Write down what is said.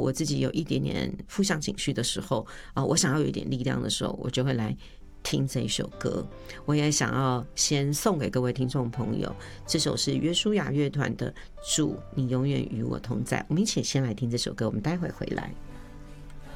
我自己有一点点负向情绪的时候我想要有一点力量的时候，我就会来听这一首歌。我也想要先送给各位听众朋友，这首是约书亚乐团的《主你永远与我同在》。我们一起先来听这首歌，我们待会回来。